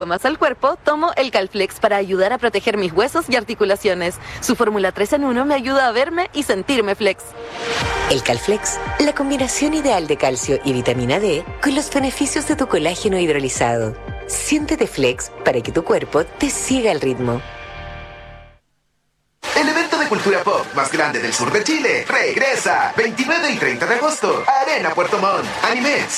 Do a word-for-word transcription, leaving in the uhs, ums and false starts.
más al cuerpo, tomo el Calflex para ayudar a proteger mis huesos y articulaciones. Su fórmula tres en uno me ayuda a verme y sentirme flex. El Calflex, la combinación ideal de calcio y vitamina D con los beneficios de tu colágeno hidrolizado. Siéntete flex para que tu cuerpo te siga el ritmo. El evento de cultura pop más grande del sur de Chile regresa veintinueve y treinta de agosto. Arena Puerto Montt. Animex,